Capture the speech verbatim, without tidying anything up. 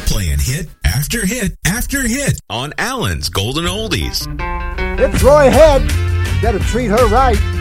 playing hit after hit after hit on Allen's Golden Oldies. It's Roy Head. Better treat her right.